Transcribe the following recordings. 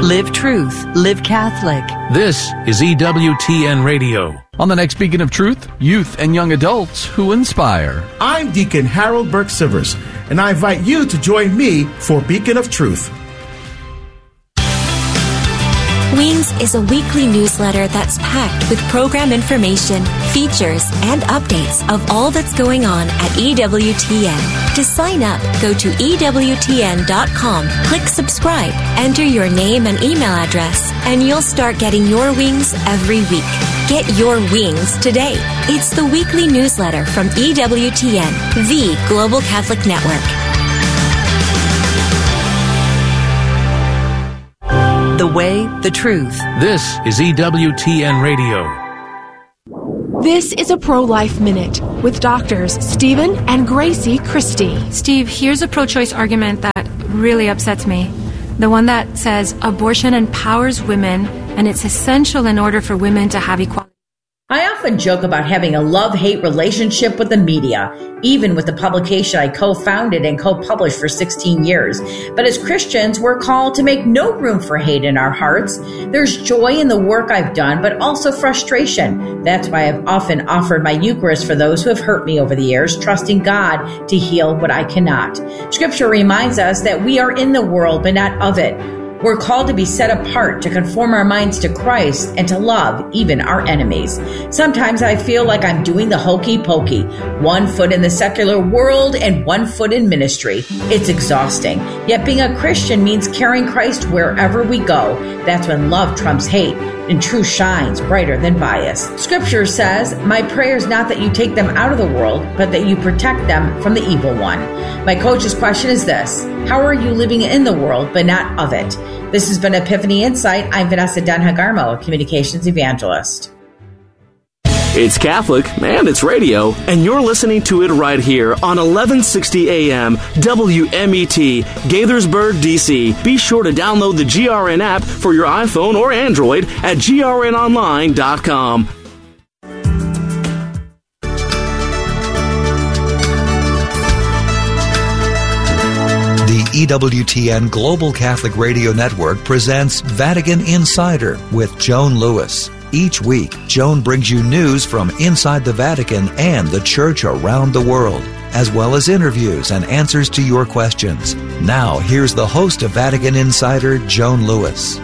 Live truth. Live Catholic. This is EWTN Radio. On the next Beacon of Truth, youth and young adults who inspire. I'm Deacon Harold Burke-Sivers, and I invite you to join me for Beacon of Truth. Wings is a weekly newsletter that's packed with program information, features, and updates of all that's going on at EWTN. To sign up, go to EWTN.com, click subscribe, enter your name and email address, and you'll start getting your wings every week. Get your wings today. It's the weekly newsletter from EWTN, the Global Catholic Network. The way, the truth. This is EWTN Radio. This is a Pro-Life Minute with doctors Stephen and Gracie Christie. Steve, here's a pro-choice argument that really upsets me. The one that says abortion empowers women and it's essential in order for women to have equality. I often joke about having a love-hate relationship with the media, even with the publication I co-founded and co-published for 16 years. But as Christians, we're called to make no room for hate in our hearts. There's joy in the work I've done, but also frustration. That's why I've often offered my Eucharist for those who have hurt me over the years, trusting God to heal what I cannot. Scripture reminds us that we are in the world, but not of it. We're called to be set apart, to conform our minds to Christ, and to love even our enemies. Sometimes I feel like I'm doing the hokey pokey, 1 foot in the secular world and 1 foot in ministry. It's exhausting. Yet being a Christian means carrying Christ wherever we go. That's when love trumps hate and truth shines brighter than bias. Scripture says, "My prayer is not that you take them out of the world, but that you protect them from the evil one." My coach's question is this: how are you living in the world, but not of it? This has been Epiphany Insight. I'm Vanessa Denhagarmo, a communications evangelist. It's Catholic, and it's radio, and you're listening to it right here on 1160 AM WMET, Gaithersburg, D.C. Be sure to download the GRN app for your iPhone or Android at grnonline.com. The EWTN Global Catholic Radio Network presents Vatican Insider with Joan Lewis. Each week, Joan brings you news from inside the Vatican and the Church around the world, as well as interviews and answers to your questions. Now, here's the host of Vatican Insider, Joan Lewis.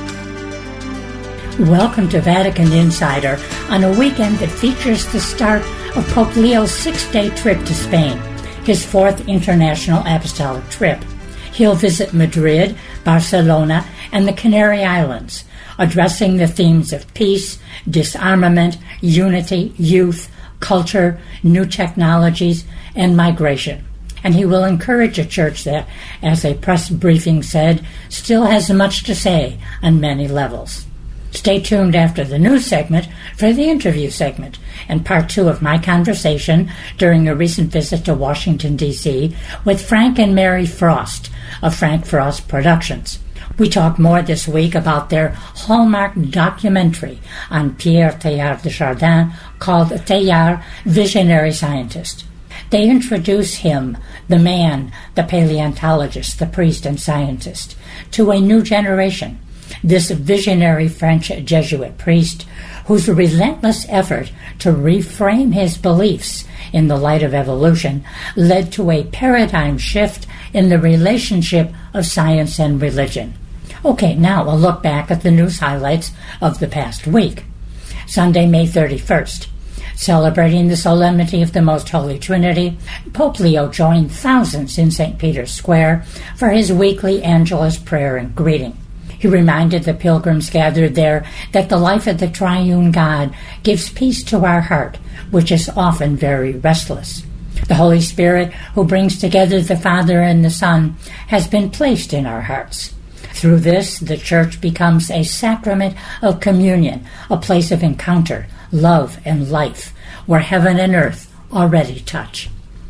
Welcome to Vatican Insider on a weekend that features the start of Pope Leo's 6-day trip to Spain, his 4th international apostolic trip. He'll visit Madrid, Barcelona, and the Canary Islands, addressing the themes of peace, disarmament, unity, youth, culture, new technologies, and migration. And he will encourage a church that, as a press briefing said, still has much to say on many levels. Stay tuned after the news segment for the interview segment and part 2 of my conversation during a recent visit to Washington, D.C. with Frank and Mary Frost of Frank Frost Productions. We talk more this week about their Hallmark documentary on Pierre Teilhard de Chardin called Teilhard, Visionary Scientist. They introduce him, the man, the paleontologist, the priest and scientist, to a new generation. This visionary French Jesuit priest, whose relentless effort to reframe his beliefs in the light of evolution led to a paradigm shift in the relationship of science and religion. Okay, now a look back at the news highlights of the past week. Sunday, May 31st. Celebrating the solemnity of the Most Holy Trinity, Pope Leo joined thousands in St. Peter's Square for his weekly Angelus prayer and greeting. He reminded the pilgrims gathered there that the life of the triune God gives peace to our heart, which is often very restless. The Holy Spirit, who brings together the Father and the Son, has been placed in our hearts. Through this, the Church becomes a sacrament of communion, a place of encounter, love, and life, where heaven and earth already touch.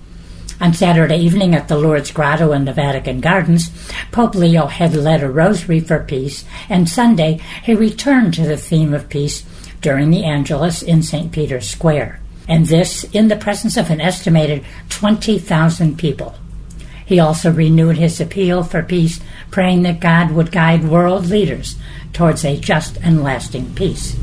On Saturday evening at the Lourdes Grotto in the Vatican Gardens, Pope Leo had led a rosary for peace, and Sunday he returned to the theme of peace during the Angelus in St. Peter's Square, and this in the presence of an estimated 20,000 people. He also renewed his appeal for peace praying that God would guide world leaders towards a just and lasting peace.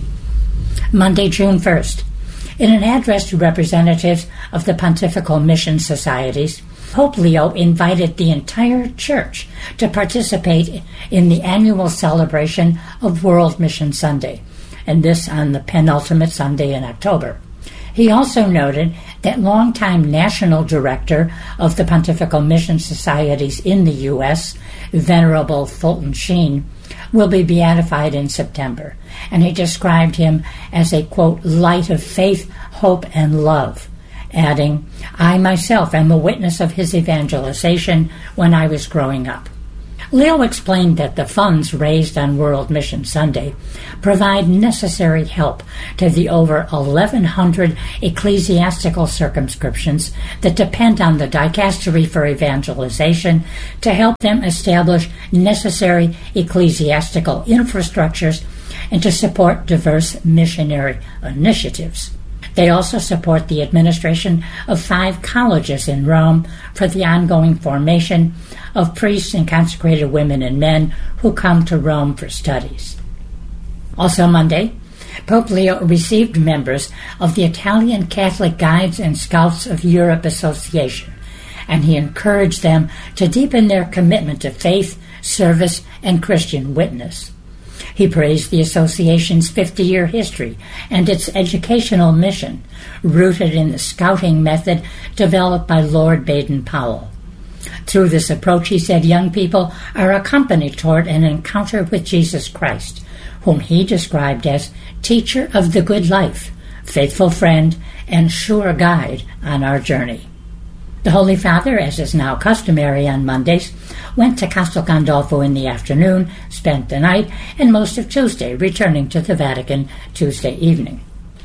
Monday, June 1st. In an address to representatives of the Pontifical Mission Societies, Pope Leo invited the entire Church to participate in the annual celebration of World Mission Sunday, and this on the penultimate Sunday in October. He also noted that longtime national director of the Pontifical Mission Societies in the U.S., Venerable Fulton Sheen, will be beatified in September, and he described him as a, quote, light of faith, hope, and love, adding, I myself am a witness of his evangelization when I was growing up. Leo explained that the funds raised on World Mission Sunday provide necessary help to the over 1,100 ecclesiastical circumscriptions that depend on the Dicastery for Evangelization to help them establish necessary ecclesiastical infrastructures and to support diverse missionary initiatives. They also support the administration of 5 colleges in Rome for the ongoing formation of priests and consecrated women and men who come to Rome for studies. Also Monday, Pope Leo received members of the Italian Catholic Guides and Scouts of Europe Association, and he encouraged them to deepen their commitment to faith, service, and Christian witness. He praised the association's 50-year history and its educational mission, rooted in the scouting method developed by Lord Baden-Powell. Through this approach, he said, young people are accompanied toward an encounter with Jesus Christ, whom he described as teacher of the good life, faithful friend, and sure guide on our journey. The Holy Father, as is now customary on Mondays, went to Castel Gandolfo in the afternoon, spent the night, and most of Tuesday, returning to the Vatican Tuesday evening.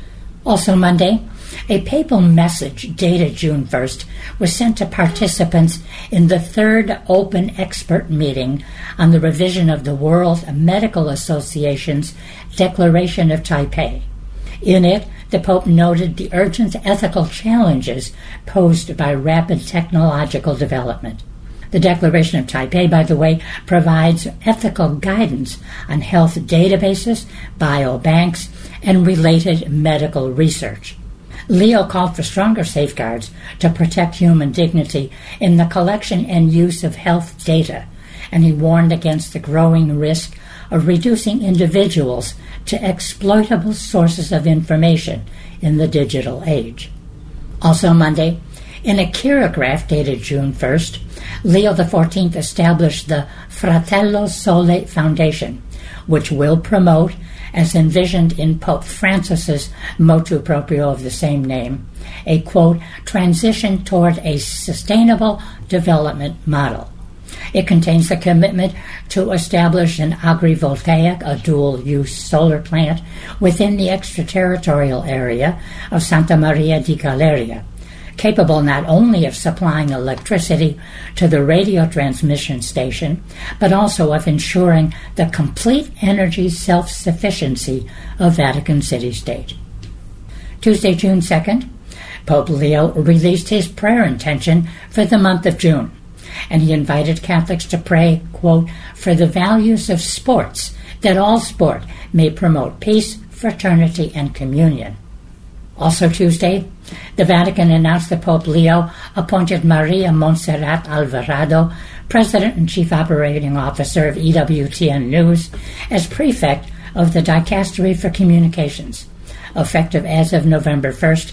Also Monday, a papal message dated June 1st was sent to participants in the 3rd Open Expert Meeting on the revision of the World Medical Association's Declaration of Taipei. In it, the Pope noted the urgent ethical challenges posed by rapid technological development. The Declaration of Taipei, by the way, provides ethical guidance on health databases, biobanks, and related medical research. Leo called for stronger safeguards to protect human dignity in the collection and use of health data, and he warned against the growing risk of reducing individuals to exploitable sources of information in the digital age. Also Monday, in a chirograph dated June 1st, Leo XIV established the Fratello Sole Foundation, which will promote, as envisioned in Pope Francis's motu proprio of the same name, a, quote, transition toward a sustainable development model. It contains the commitment to establish an agrivoltaic, a dual-use solar plant, within the extraterritorial area of Santa Maria di Galeria, capable not only of supplying electricity to the radio transmission station, but also of ensuring the complete energy self-sufficiency of Vatican City-State. Tuesday, June 2nd, Pope Leo released his prayer intention for the month of June, and he invited Catholics to pray, quote, for the values of sports, that all sport may promote peace, fraternity, and communion. Also Tuesday, the Vatican announced that Pope Leo appointed Maria Montserrat Alvarado, President and Chief Operating Officer of EWTN News, as Prefect of the Dicastery for Communications, effective as of November 1st,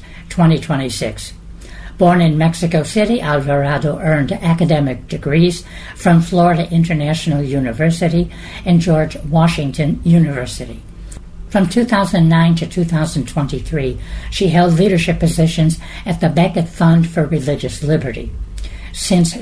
2026. Born in Mexico City, Alvarado earned academic degrees from Florida International University and George Washington University. From 2009 to 2023, she held leadership positions at the Becket Fund for Religious Liberty. Since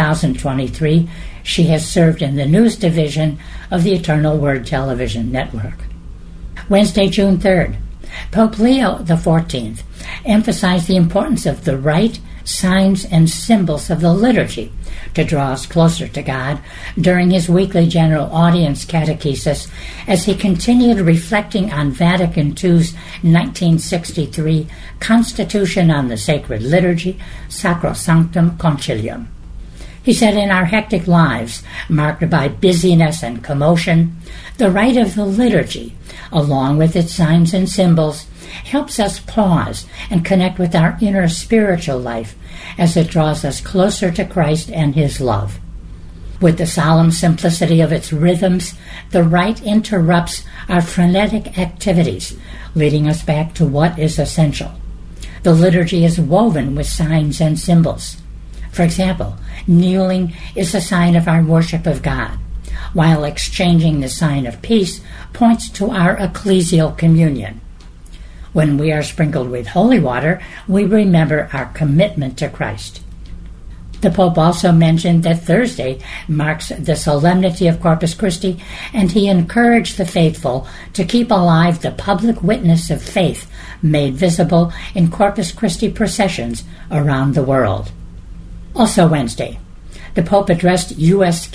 2023, she has served in the news division of the Eternal Word Television Network. Wednesday, June 3rd, Pope Leo XIV emphasized the importance of the rite, signs, and symbols of the liturgy to draw us closer to God during his weekly general audience catechesis as he continued reflecting on Vatican II's 1963 Constitution on the Sacred Liturgy, Sacrosanctum Concilium. He said, in our hectic lives, marked by busyness and commotion, the rite of the liturgy, along with its signs and symbols, helps us pause and connect with our inner spiritual life as it draws us closer to Christ and His love. With the solemn simplicity of its rhythms, the rite interrupts our frenetic activities, leading us back to what is essential. The liturgy is woven with signs and symbols. For example, kneeling is a sign of our worship of God, while exchanging the sign of peace points to our ecclesial communion. When we are sprinkled with holy water, we remember our commitment to Christ. The Pope also mentioned that Thursday marks the solemnity of Corpus Christi, and he encouraged the faithful to keep alive the public witness of faith made visible in Corpus Christi processions around the world. Also Wednesday, the Pope addressed U.S.